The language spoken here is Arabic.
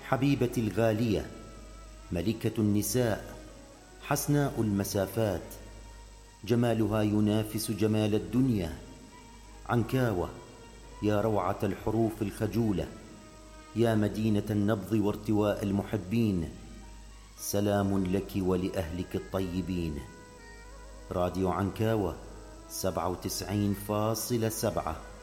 حبيبتي الغالية، ملكة النساء، حسناء المسافات، جمالها ينافس جمال الدنيا. عنكاوة يا روعة الحروف الخجولة، يا مدينة النبض وارتواء المحبين، سلام لك ولأهلك الطيبين. راديو عنكاوة 97.7.